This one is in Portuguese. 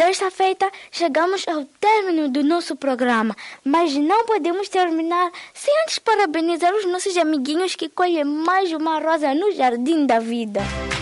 Desta feita, chegamos ao término do nosso programa, mas não podemos terminar sem antes parabenizar os nossos amiguinhos que colhem mais uma rosa no jardim da vida.